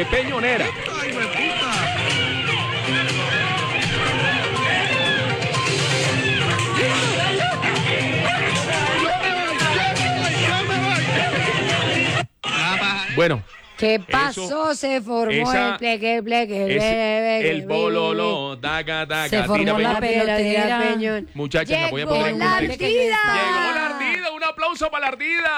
Peñonera. ¡Ay, me puta! Bueno. ¿Qué pasó? Se formó el pleque. El bololo, daga, Se formó la pelotera. Peñón. Muchachas, la voy a poner en contexto. Llegó la ardida, un aplauso para la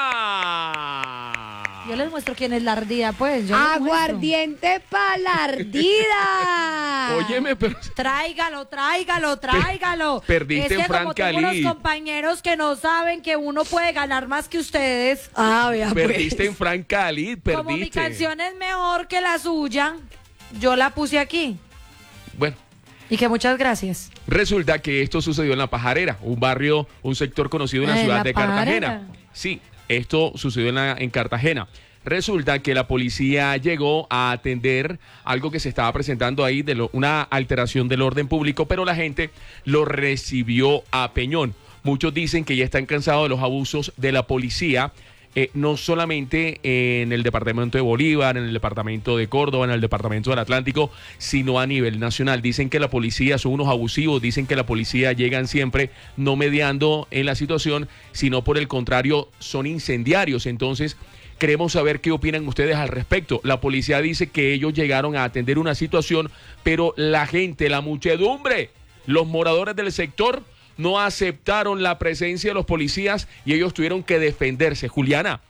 ardida. Yo les muestro quién es la ardida, pues. Aguardiente para la ardida. Óyeme, pero... Tráigalo. Perdiste en Fran Cali. Tengo unos compañeros que no saben que uno puede ganar más que ustedes. Vea, perdiste pues. en Fran Cali, perdiste. Como mi canción es mejor que la suya, yo la puse aquí. Bueno. Y que muchas gracias. Resulta que esto sucedió en La Pajarera, un barrio, un sector conocido en la ciudad de Cartagena. Sí, esto sucedió en Cartagena. Resulta que la policía llegó a atender algo que se estaba presentando ahí, una alteración del orden público, pero la gente lo recibió a peñón. Muchos dicen que ya están cansados de los abusos de la policía, no solamente en el departamento de Bolívar, en el departamento de Córdoba, en el departamento del Atlántico, sino a nivel nacional. Dicen que la policía son unos abusivos, dicen que la policía llegan siempre no mediando en la situación, sino por el contrario son incendiarios. Entonces queremos saber qué opinan ustedes al respecto. La policía dice que ellos llegaron a atender una situación, pero la gente, la muchedumbre, los moradores del sector no aceptaron la presencia de los policías y ellos tuvieron que defenderse. Juliana,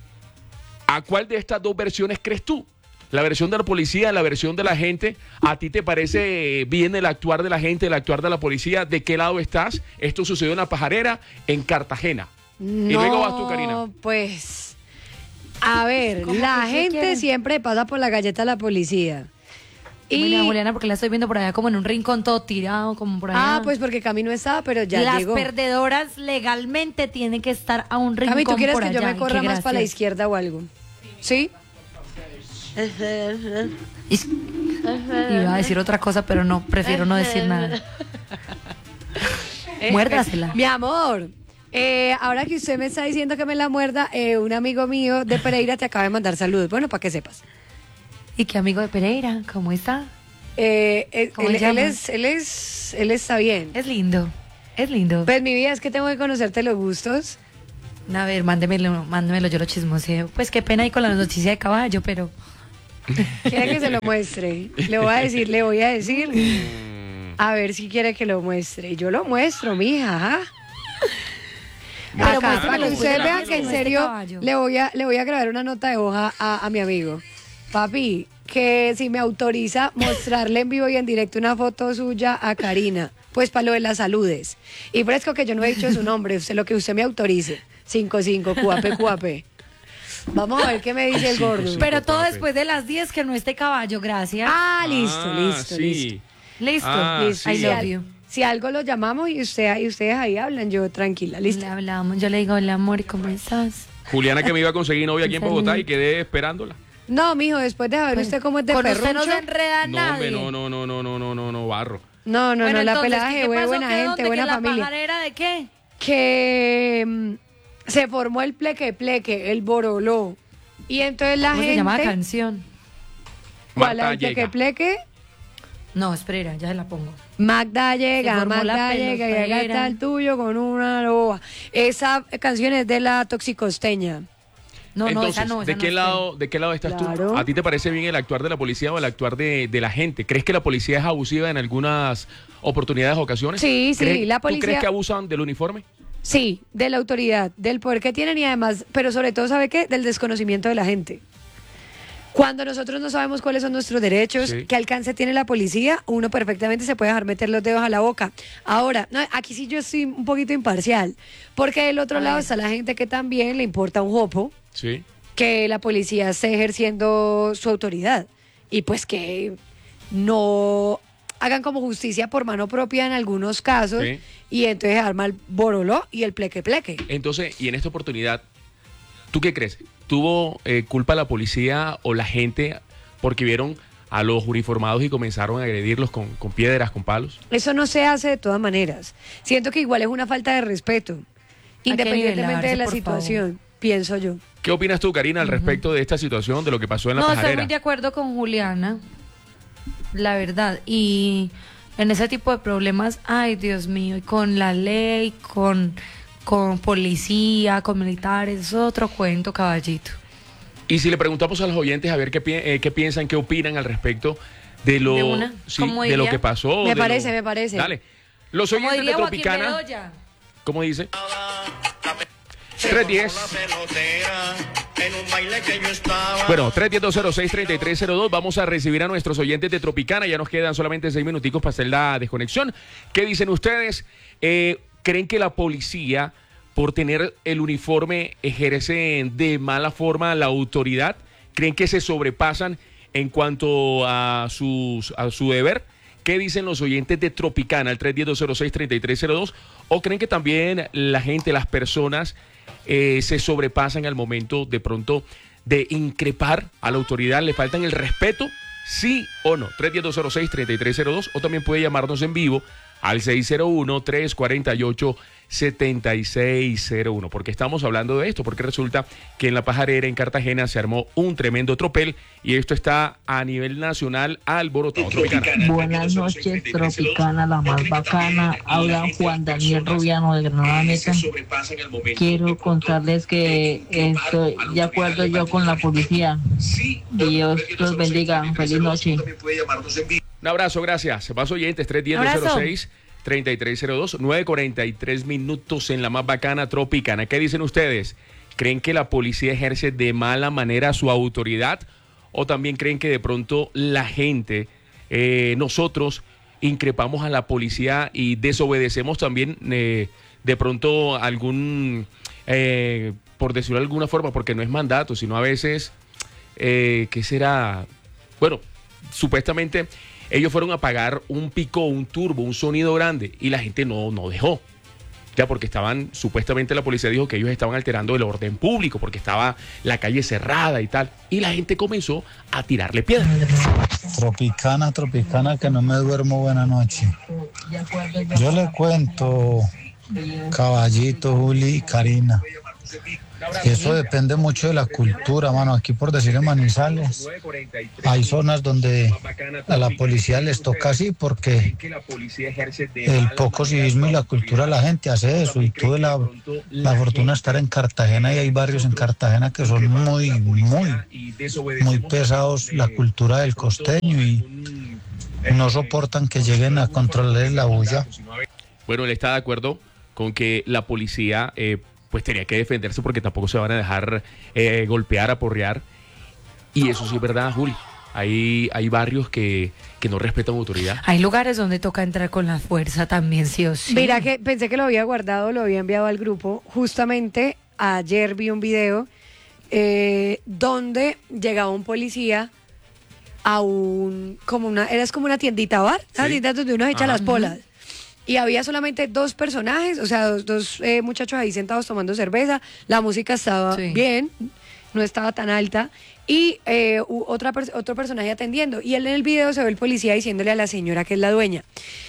¿a cuál de estas dos versiones crees tú? ¿La versión de la policía, la versión de la gente? ¿A ti te parece bien el actuar de la gente, el actuar de la policía? ¿De qué lado estás? Esto sucedió en La Pajarera, en Cartagena. No, y luego vas tú, Karina. Pues, a ver, la gente siempre pasa por la galleta de la policía. Y mira, Juliana, porque la estoy viendo por allá como en un rincón todo tirado, como por allá. Pues porque Cami no estaba, pero ya las llegó. Perdedoras legalmente tienen que estar a un rincón. Cami, ¿tú quieres por que allá? yo me corra más para la izquierda o algo? ¿Sí? Iba a decir otra cosa, pero no, prefiero no decir nada. Muérdasela. Mi amor, ahora que usted me está diciendo que me la muerda, un amigo mío de Pereira te acaba de mandar saludos. Bueno, para que sepas. ¿Y qué amigo de Pereira? ¿Cómo está? Él está bien. Es lindo. Pues mi vida, es que tengo que conocerte los gustos. A ver, mándemelo, yo lo chismoseo. Pues qué pena ahí con la noticia de caballo, pero... ¿Quiere que se lo muestre? Le voy a decir. A ver si quiere que lo muestre. Yo lo muestro, mija. Pero para que usted vea que en serio le voy a grabar una nota de hoja a mi amigo. Papi, que si me autoriza mostrarle en vivo y en directo una foto suya a Karina, pues para lo de las saludes. Y fresco que yo no he dicho su nombre, lo que usted me autorice. 55, cuape. Vamos a ver qué me dice el gordo. Pero todo después de las 10, que no esté caballo, gracias. Listo. Listo. I love you. Si algo lo llamamos y ustedes ahí hablan, yo tranquila, listo. Le hablamos, yo le digo, hola amor, ¿cómo estás? Juliana, que me iba a conseguir novia aquí en Bogotá y quedé esperándola. No, mijo, después de ver usted cómo es de perrucho. Con usted no se enreda nadie. No, barro. No, bueno, la entonces, pelaje, buena gente, buena familia. ¿La pajarera de qué? Que se formó el pleque, el boroló. Y entonces la ¿Cómo gente... se llama la canción? ¿Cuál es el pleque? No, espera, ya se la pongo. Magda llega, llega hasta el tuyo con una loba. Esa canción es de La Toxicosteña. Entonces, esa no. ¿De qué lado estás tú? ¿A ti te parece bien el actuar de la policía o el actuar de la gente? ¿Crees que la policía es abusiva en algunas oportunidades o ocasiones? Sí, la policía... ¿Tú crees que abusan del uniforme? Sí, de la autoridad, del poder que tienen y además, pero sobre todo, ¿sabe qué? Del desconocimiento de la gente. Cuando nosotros no sabemos cuáles son nuestros derechos, qué alcance tiene la policía, uno perfectamente se puede dejar meter los dedos a la boca. Ahora, aquí sí yo estoy un poquito imparcial, porque del otro lado está la gente que también le importa un jopo que la policía esté ejerciendo su autoridad y pues que no hagan como justicia por mano propia en algunos casos y entonces arma el boroló y el pleque. Entonces, y en esta oportunidad, ¿tú qué crees? ¿Tuvo culpa la policía o la gente porque vieron a los uniformados y comenzaron a agredirlos con piedras, con palos? Eso no se hace de todas maneras. Siento que igual es una falta de respeto, independientemente de la situación. pienso yo. ¿Qué opinas tú, Karina, al respecto de esta situación, de lo que pasó en la pajarera? No, estoy muy de acuerdo con Juliana, la verdad. Y en ese tipo de problemas, ay, Dios mío, y con la ley, con policía, con militares, es otro cuento, caballito. Y si le preguntamos a los oyentes a ver qué piensan, qué opinan al respecto de lo, de lo que pasó. Me parece. Dale. Los oyentes de Tropicana. ¿Cómo dice? 310. Bueno, 310-206-3302. Vamos a recibir a nuestros oyentes de Tropicana. Ya nos quedan solamente 6 minuticos para hacer la desconexión. ¿Qué dicen ustedes? ¿Creen que la policía, por tener el uniforme, ejerce de mala forma la autoridad? ¿Creen que se sobrepasan en cuanto a su deber? ¿Qué dicen los oyentes de Tropicana, el 310-206-3302? ¿O creen que también la gente, las personas, se sobrepasan al momento de pronto de increpar a la autoridad? ¿Le faltan el respeto? ¿Sí o no? 310-206-3302. O también puede llamarnos en vivo al 601-348-7601, porque estamos hablando de esto, porque resulta que en La Pajarera, en Cartagena, se armó un tremendo tropel y esto está a nivel nacional alborotado. Tropicana. Buenas noches, Tropicana, la más bacana. Habla Juan Daniel Rubiano de Granada Meta. Quiero contarles que estoy de acuerdo yo con la policía. Dios los bendiga. Feliz noche. Un abrazo, gracias. Más oyentes, 310-206-3302, 9:43 minutos en la más bacana Tropicana. ¿Qué dicen ustedes? ¿Creen que la policía ejerce de mala manera su autoridad? ¿O también creen que de pronto la gente, nosotros, increpamos a la policía y desobedecemos también de pronto algún, por decirlo de alguna forma, porque no es mandato, sino a veces, ¿qué será? Bueno, supuestamente ellos fueron a pagar un pico, un turbo, un sonido grande y la gente no dejó. Ya porque supuestamente la policía dijo que ellos estaban alterando el orden público porque estaba la calle cerrada y tal. Y la gente comenzó a tirarle piedras. Tropicana, que no me duermo, buena noche. Yo le cuento, Caballito, Juli y Karina. Eso depende mucho de la cultura, mano. Aquí, por decir, en Manizales hay zonas donde a la policía les toca así porque el poco civismo y la cultura de la gente hace eso. Y tuve la fortuna de estar en Cartagena y hay barrios en Cartagena que son muy pesados, la cultura del costeño, y no soportan que lleguen a controlar la bulla. Bueno, él está de acuerdo con que la policía pues tenía que defenderse porque tampoco se van a dejar golpear, aporrear. Y eso sí es verdad, Juli. Hay barrios que no respetan autoridad. Hay lugares donde toca entrar con la fuerza también, sí o sí. Mira que pensé que lo había guardado, lo había enviado al grupo. Justamente ayer vi un video donde llegaba un policía a era como una tiendita bar, ¿sabes? Sí. Tiendas donde uno echa las polas. Y había solamente dos personajes, o sea, dos muchachos ahí sentados tomando cerveza. La música estaba bien, no estaba tan alta. Y otro personaje atendiendo. Y él en el video se ve el policía diciéndole a la señora, que es la dueña,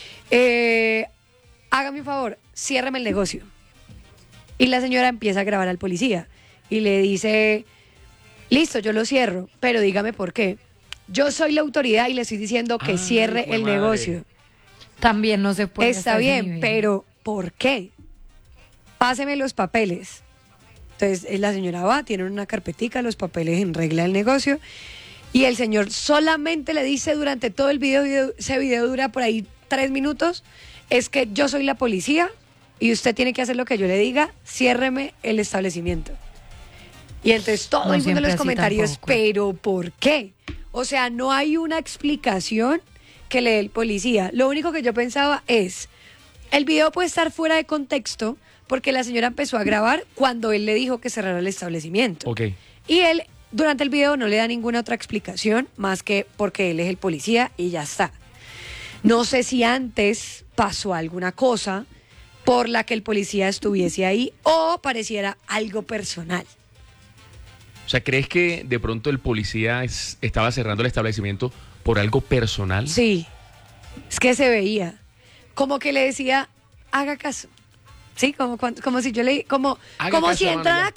hágame un favor, ciérreme el negocio. Y la señora empieza a grabar al policía y le dice, listo, yo lo cierro, pero dígame por qué. Yo soy la autoridad y le estoy diciendo que cierre el negocio. También no se puede. Está bien, pero ¿por qué? Páseme los papeles. Entonces la señora va, tiene una carpetica, los papeles en regla del negocio, y el señor solamente le dice durante todo el video, ese video dura por ahí 3 minutos, es que yo soy la policía y usted tiene que hacer lo que yo le diga, ciérreme el establecimiento. Y entonces todo el mundo en los comentarios, ¿pero por qué? O sea, no hay una explicación que le dé el policía. Lo único que yo pensaba es, el video puede estar fuera de contexto porque la señora empezó a grabar cuando él le dijo que cerrara el establecimiento. Okay. Y él durante el video no le da ninguna otra explicación más que porque él es el policía y ya está. No sé si antes pasó alguna cosa por la que el policía estuviese ahí o pareciera algo personal. O sea, ¿crees que de pronto el policía estaba cerrando el establecimiento por algo personal? Sí, es que se veía. Como que le decía, haga caso. Sí, como si yo le... Como si entrar acá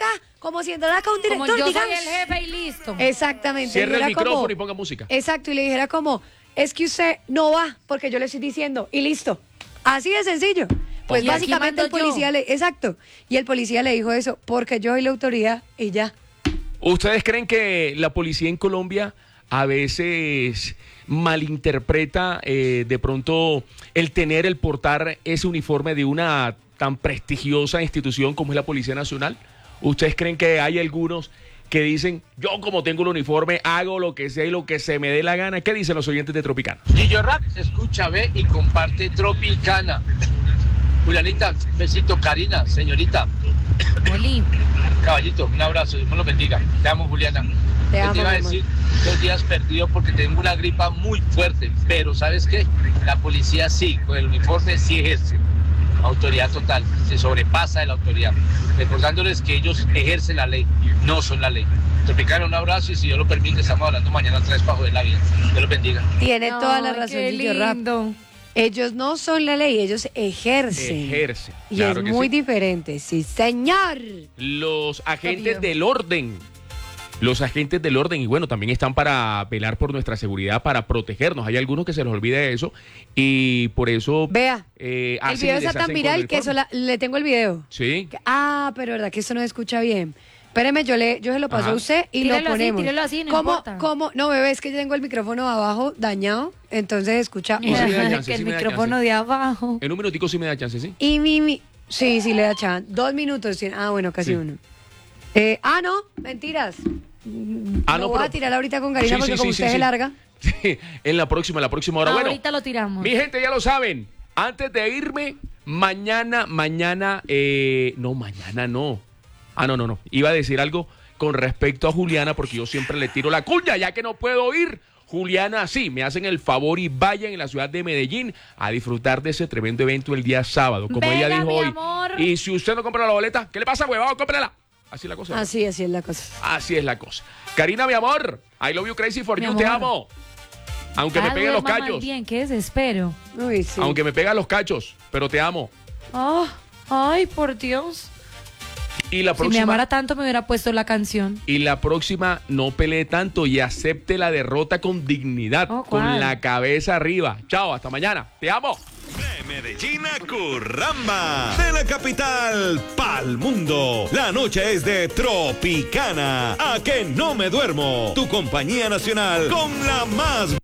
como si entrara acá un director, Como yo digamos. soy el jefe y listo. Exactamente. Cierre el Dijera micrófono como- y ponga música. Exacto, y le dijera como, es que usted no va porque yo le estoy diciendo y listo. Así de sencillo. Pues Y aquí básicamente el mando yo. policía exacto. Y el policía le dijo eso, porque yo soy la autoridad y ya. ¿Ustedes creen que la policía en Colombia a veces malinterpreta de pronto el portar ese uniforme de una tan prestigiosa institución como es la Policía Nacional? ¿Ustedes creen que hay algunos que dicen, yo como tengo el uniforme, hago lo que sea y lo que se me dé la gana? ¿Qué dicen los oyentes de Tropicana? Gillo Rap, escucha, ve y comparte Tropicana. Julianita, besito, Karina, señorita, Oli, caballito, un abrazo, Dios me lo bendiga. Te amo, Juliana. Te ¿Qué amo, te iba a mi amor. decir? 2 días perdido porque tengo una gripa muy fuerte, pero ¿sabes qué? La policía sí, con el uniforme sí ejerce autoridad total, se sobrepasa de la autoridad, recordándoles que ellos ejercen la ley, no son la ley. Tropicana, un abrazo y si Dios lo permite, estamos hablando mañana otra vez para joder la vida. Dios los bendiga. Tiene toda la ay, razón, qué Gillo Rap. lindo. Ellos no son la ley, ellos ejercen. Ejerce. Y Claro es que muy sí. diferente, sí, señor. Los agentes Obvio. del orden. Los agentes del orden, y bueno, también están para velar por nuestra seguridad, para protegernos. Hay algunos que se les olvida eso y por eso Vea, hacen el y video está deshacen tan con viral el que eso uniforme. le tengo el video. Sí. Pero verdad que esto no se escucha bien. Espéreme, yo se lo paso Ajá. a usted y Tírelo lo así, ponemos. tírelo así, no ¿Cómo, importa. cómo? No, bebé, es que yo tengo el micrófono abajo dañado, entonces escucha. Y sí me da chance, que el sí me da micrófono chance. de abajo. En un minutico sí me da chance, ¿sí? Y sí, le da chance. 2 minutos tiene. Bueno, casi Sí. uno. No, mentiras. Ah, Lo no, voy pero- a tirar ahorita con Karina Sí, porque sí, como sí, usted sí, se sí. larga. Sí, en la próxima hora. Bueno, Ahorita lo tiramos. mi gente ya lo saben. Antes de irme, mañana, no. No. Iba a decir algo con respecto a Juliana porque yo siempre le tiro la cuña ya que no puedo ir. Juliana, sí, me hacen el favor y vayan en la ciudad de Medellín a disfrutar de ese tremendo evento el día sábado, como ella Venga, dijo mi hoy. amor. Y si usted no compra la boleta, ¿qué le pasa, huevado? Cómprala. Así es la cosa. Así es la cosa. Así es la cosa. Karina, mi amor, I love you crazy for Mi you, te amor. amo. Aunque me peguen los duerma mal cachos. bien, qué desespero. Uy, sí. Aunque me pegan los cachos, pero te amo. Ay, por Dios. Y la Si me próxima, amara tanto me hubiera puesto la canción. no pelee tanto y acepte la derrota con dignidad, Oh, con ¿cuál? la cabeza arriba. Chao, hasta mañana. Te amo. De Medellín a Curramba, de la capital pa'l mundo. La noche es de Tropicana. A que no me duermo. Tu compañía nacional con la más